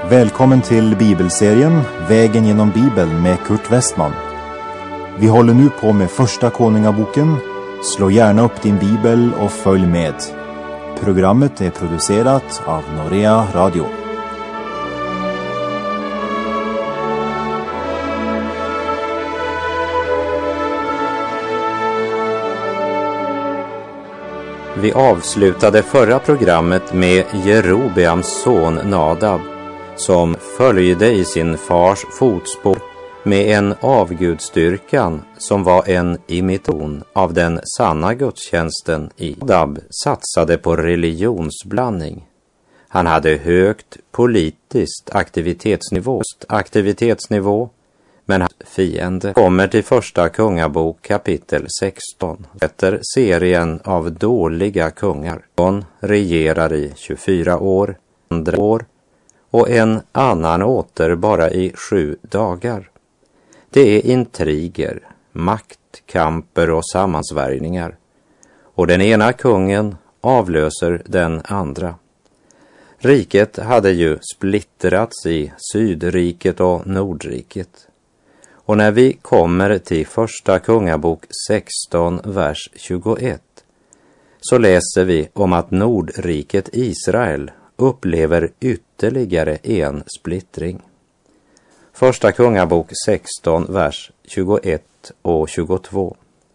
Välkommen till bibelserien Vägen genom Bibeln med Kurt Westman. Vi håller nu på med första Konungaboken. Slå gärna upp din bibel och följ med. Programmet är producerat av Norea Radio. Vi avslutade förra programmet med Jerobeams son Nadab, som följde i sin fars fotspår med en avgudstyrkan som var en imitation av den sanna gudstjänsten. Nadab satsade på religionsblandning. Han hade högt politiskt aktivitetsnivå, men hans fiende kommer till första kungabok kapitel 16. Efter serien av dåliga kungar. Hon regerar i 24 år, andra år och en annan åter bara i 7 dagar. Det är intriger, maktkamper och sammansvärjningar. Och den ena kungen avlöser den andra. Riket hade ju splittrats i Sydriket och Nordriket. Och när vi kommer till första kungabok 16, vers 21, så läser vi om att Nordriket Israel upplever ytterligare en splittring. Första kungabok 16, vers 21 och 22.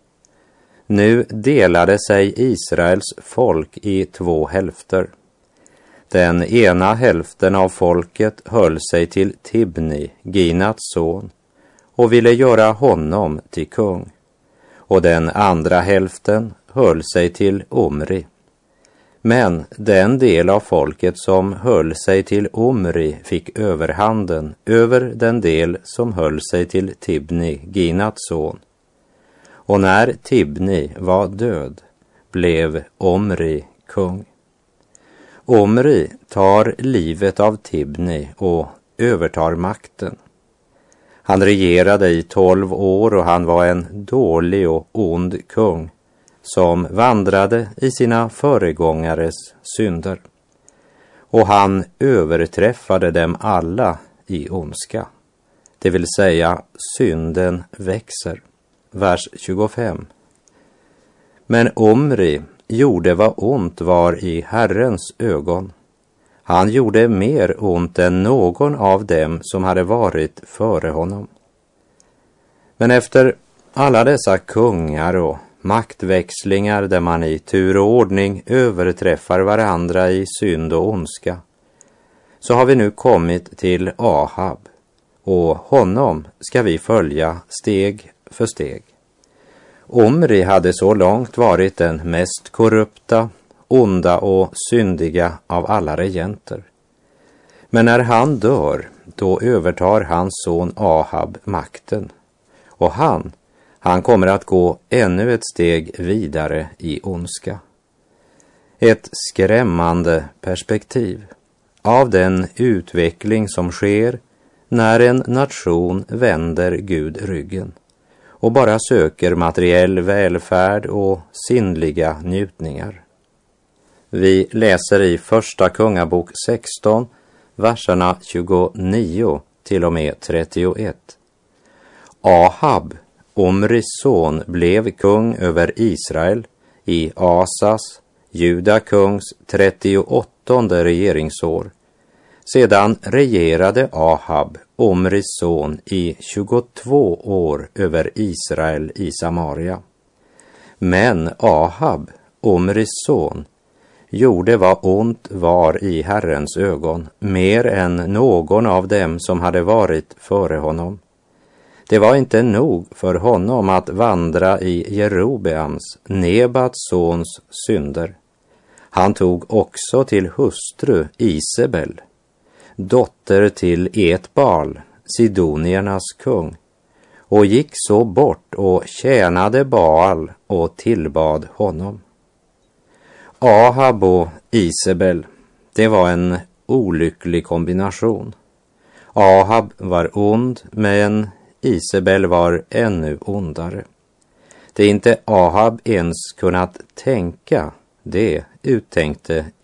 Nu delade sig Israels folk i 2 hälfter. Den ena hälften av folket höll sig till Tibni, Ginats son, och ville göra honom till kung. Och den andra hälften höll sig till Omri. Men den del av folket som höll sig till Omri fick överhanden över den del som höll sig till Tibni, Ginats son. Och när Tibni var död blev Omri kung. Omri tar livet av Tibni och övertar makten. Han regerade i 12 år och han var en dålig och ond kung som vandrade i sina föregångares synder. Och han överträffade dem alla i ondska. Det vill säga, synden växer. Vers 25. Men Omri gjorde vad ont var i Herrens ögon. Han gjorde mer ont än någon av dem som hade varit före honom. Men efter alla dessa kungar och maktväxlingar där man i tur och ordning överträffar varandra i synd och ondska, så har vi nu kommit till Ahab, och honom ska vi följa steg för steg. Omri hade så långt varit den mest korrupta, onda och syndiga av alla regenter. Men när han dör, då övertar hans son Ahab makten. Och han kommer att gå ännu ett steg vidare i ondska. Ett skrämmande perspektiv av den utveckling som sker när en nation vänder Gud ryggen och bara söker materiell välfärd och sinnliga njutningar. Vi läser i första kungabok 16, verserna 29 till och med 31. Ahab, Omris son, blev kung över Israel i Asas, Juda kungs 38:e regeringsår. Sedan regerade Ahab, Omris son, i 22 år över Israel i Samaria. Men Ahab, Omris son, gjorde vad ont var i Herrens ögon, mer än någon av dem som hade varit före honom. Det var inte nog för honom att vandra i Jerobeams, Nebats sons, synder. Han tog också till hustru Isabel, dotter till Etbal, sidoniernas kung, och gick så bort och tjänade Baal och tillbad honom. Ahab och Isabel, det var en olycklig kombination. Ahab var ond, men Isabel var ännu ondare. Det inte Ahab ens kunnat tänka, det uttänkte